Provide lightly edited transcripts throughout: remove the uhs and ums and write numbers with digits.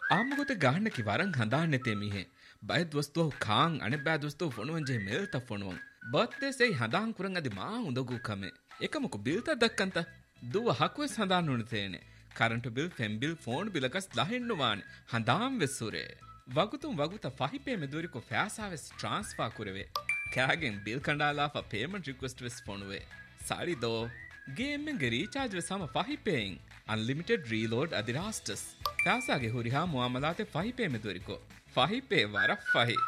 ಆಮಗೋತೆ ಗಾಹಣ್ಣಕಿ ವರಂ ಹಂದಾಣ್ಣತೆ ಮೀಹೆ ಬಯ ದೋಸ್ತೋ ಖಾಂ ಅಣೆಬ್ಬಾ ದೋಸ್ತೋ ಫೊಣುವಂಜೆ ಮೇಲ್ತ ಫೊಣುವಂ birthday ಸೈ ಹಂದಾಂ ಕುರಂ ಅದಿ ಮಾ ಉಂದಗು ಕಮೆ ಏಕಮಕು ಬಿಲ್ತ ದಕ್ಕಂತ ದುವ ಹಕ್ವೆಸ್ ಹಂದಾನ್ ನುಣತೇನೆ current bill ಫೆಮ್ bill phone ಬಿಲಕಸ್ ಲಹೆಣ್ಣುವಾನೆ ಹಂದಾಂ ವೆಸ್ಸುರೆ ವಗುತುಂ ವಗುತ ಫಹಿಪೇ ಮೆದುರಿಕೊ ಫ್ಯಾಸಾವೆಸ್ transfer ಕುರೆವೆ ಕ್ಯಾಗೆನ್ bill ಕಂಡಾಲಾಫ payment request ವೆಸ್ ಫೋನುವೆ ಸಾರಿ ದೋ ಗೇಮ್ ಗೆ ರೀಚಾರ್ಜ್ ವೆ ಸಮ ಫಹಿಪೇಯಿಂ ಅನ್ಲಿಮಿಟೆಡ್ ರೀಲೋಡ್ ಅದಿರಾಸ್ಟಸ್ ಫ್ಯಾಸಾಗೆ ಹುರಿಹಾ ಮುಆಮಲಾತೆ ಫಹಿಪೇ ಮೆದುರಿಕೊ ಫಹಿಪೇ ವರ ಫಹಿ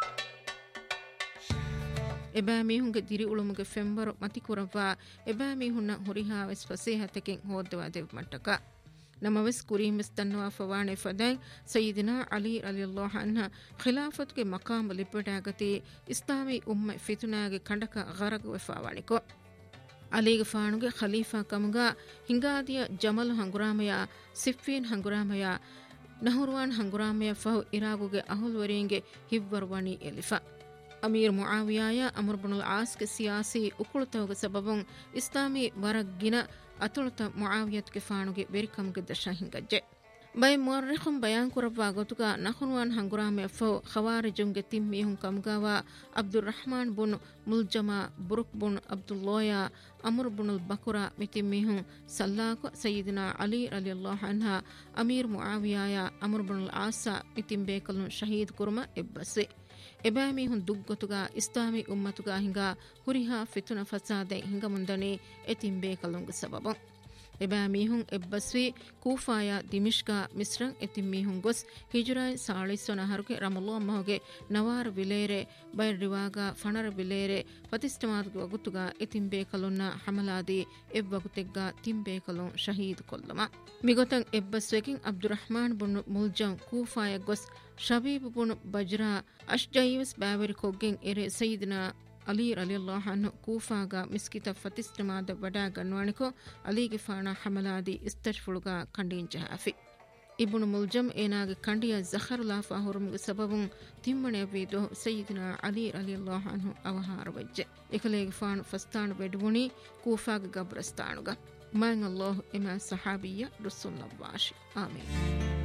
ಎಬಾ ಮೀಹುಂಗೆ ದಿರಿ ಉಳುಮುಗೆ ಫೆಂಬರು ಮತಿ ಕುರವ್ವಾ ಎಬಾ ಮೀಹುನ್ನ ಹುರಿಹಾ ವೆಸ್ ಫಸೇಹತಕೆನ್ ಹೋದ್ದವಾ ದೆವ್ ಮಟ್ಟಕ ನಮವೆಸ್ ಕುರೀಮೆಸ್ ತನ್ನವಾ ಫವಾಣೆ ಫದೈ ಸಯ್ಯಿದಿನಾ ಅಲಿ ರಲಿಯಲ್ಲಾಹು ಅನ್ಹ ಖಿಲಾಫತ್ಗೆ ಮಕಾಮ ಲಿಪ್ಪಡಾಗತಿ ಇಸ್ಲಾಮಿ ಉಮ್ಮೆ ಫಿತುನಾಗೆ ಕಂಡಕ ಗರಗ ವೆಫಾವಾಣಿಕೊ ಅಲಿಗೆ ಫಾಣುಗೆ ಖಲೀಫಾ ಕಮುಗ ಹಿಂಗಾದಿಯ ಜಮಲ್ ಹಂಗುರಾಮಯ ಸಿಫ್ಫೀನ್ ಹಂಗುರಾಮಯ ನಹುರ್ವಾನ್ ಹಂಗುರಾಮಯ ಫಹು ಇರಾಗುಗೆ ಅಹುಲ್ವರಿಂಗೆ ಹಿವ್ವರ್ವಣಿ ಎಲಿಫಾ ಅಮೀರ್ ಮುಆವಿಯಾಯ ಅಮರ್ ಬಿನುಲ್ ಆಸ್ಗೆ ಸಿಯಾಸಿ ಉಕುಳುತವಗ ಸಬಬುಂ ಇಸ್ಲಾಮಿ ವರಗ್ಗಿನ ಅತುಳುತ ಮುಆವಿಯತ್ಗೆ ಫಾಣುಗೆ ವೆರಿಕಮುಗೆ ದಶ ಹಿಂಗಜ್ಜೆ ಬೈ ಮುರ್ರಿಖುಂ ಬಯಾನ್ ಕುರವ್ವಾ ಗೊತುಗ ನಹುರ್ವಾನ್ ಹಂಗುರಾಮಯ ಫಹು ಖವಾರಿಜುಂಗೆ ತಿಮ್ಮೀಹುಂ ಕಮುಗಾವಾ ಅಬ್ದುರ್ ರಹಮಾನ್ ಬುನ್ ಮುಲ್ಜಮಾ ಬುರುಕ್ ಬುನ್ ಅಬ್ದುಲ್ಲೋಯ ಅಮರ್ ಬಿನುಲ್ ಬಕುರಾ ಮಿತಿಮ್ಮೀಹುಂ ಸಲ್ಲಾಕು ಸಯ್ಯಿದಿನಾ ಅಲಿ ರಲಿಯಲ್ಲಾಹು ಅನ್ಹ ಅಮೀರ್ ಮುಆವಿಯಾಯ ಅಮರ್ ಬಿನುಲ್ ಆಸ ಮಿತಿಂಬೇಕಲು ಶಹೀದ್ ಕುರ್ಮ ಎಬ್ಬಸ್ವೆ ಎಬಾಮಿ ಹುನ್ ದುಗ್ಗೊತುಗ ಇಸ್ಲಾಮಿ ಉಮ್ಮತುಗ ಹಿಂಗ ಹುರಿಹಾ ಫಿತುನ ಫಸಾದೆ ಹಿಂಗ ಮುಂದನೆ ಎತಿಂಬೆ ಕಲುಂಗ ಸಬಬ ಎಬಾಮಿ ಹುನ್ ಎಬ್ಬಸ್ವಿ ಕೂಫಾಯ ದಿಮಿಷ್ಕ ಮಿಸ್ರಂ ಎತಿಮ್ಮಿ ಹುನ್ ಗೊಸ್ ಹಿಜುರಾಯ್ ಸಾಳಿಸೊನ ಹರುಗೆ ರಮಲ್ಲೋ ಮಹಗೆ ನವಾರ್ ವಿಲೇರೆ ಬೈ ರಿವಾಗ ಫಣರ ವಿಲೇರೆ ಪ್ರತಿಷ್ಠಮಾದಗ ವಗುತುಗ ಎತಿಂಬೆ ಕಲುನ್ನ ಹಮಲಾದಿ ಎವ್ವಗುತೆಗ್ಗ ತಿಂಬೆ ಕಲುನ್ ಶಹೀದ್ ಕೊಲ್ಲಮ ಮಿಗೊತಂ ಎಬ್ಬಸ್ವೆಕಿನ್ ಅಬ್ದುರ್ ರಹಮಾನ್ ಬುನ್ ಮುಲ್ಜಂ ಕೂಫಾಯ ಗೊಸ್ ಶಬೀಬ್ ಬುನ್ ಬಜ್ರಾ ಅಶ್ಜೈವಸ್ ಬಾವರಿ ಕೊಗ್ಗೆನ್ ಎರೆ ಸಯ್ಯಿದ್ನಾ ಅಲಿ ರಲಿಯಲ್ಲಾಹು ಅನ್ಹು ಕೂಫಾಗ ಮಿಸ್ಕಿತ ಫತಿಸ್ಟಮಾದ ವಡಾ ಗನ್ವಾಣಿಕೊ ಅಲಿಗೆ ಫಾಣ ಹಮಲಾದಿ ಇಸ್ತಶ್ಫುಳುಗ ಕಂಡೀನ್ ಜಹಾಫಿ ಇಬ್ನು ಮುಲ್ಜಂ ಏನಾಗೆ ಕಂಡಿಯ ಜಖರುಲಾಫಾ ಹುರುಮ್ಗೆ ಸಬಬುಂ ತಿಮ್ಮಣೆ ವೀದೋ ಸಯ್ಯಿದ್ನಾ ಅಲಿ ರಲಿಯಲ್ಲಾಹು ಅನ್ಹು ಅವಹಾರವಜ್ಜೆ ಇಕಲೇಗೆ ಫಾಣ ಫಸ್ತಾಣ ವೆಡ್ವುಣಿ ಕೂಫಾಗ ಗಬ್ರಸ್ತಾಣುಗ ಮಾಂಗ್ ಅಲ್ಲಾಹು ಇಮಾ ಸಹಾಬಿಯ ರುಸುಲ್ ನವ್ವಾಶಿ ಆಮೀನ್